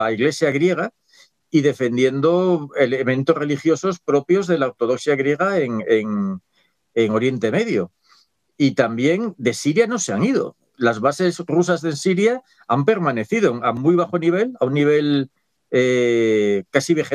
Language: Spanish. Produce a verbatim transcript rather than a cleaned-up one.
la Iglesia griega y defendiendo elementos religiosos propios de la ortodoxia griega en, en, en Oriente Medio. Y también de Siria no se han ido. Las bases rusas de Siria han permanecido a muy bajo nivel, a un nivel eh, casi vegetativo,